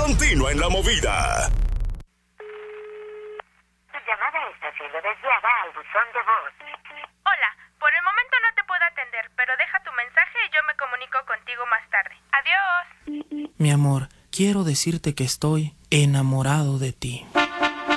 Continúa en la movida. Tu llamada está siendo desviada al buzón de voz. Hola, por el momento no te puedo atender, pero deja tu mensaje y yo me comunico contigo más tarde. Adiós. Mi amor, quiero decirte que estoy enamorado de ti.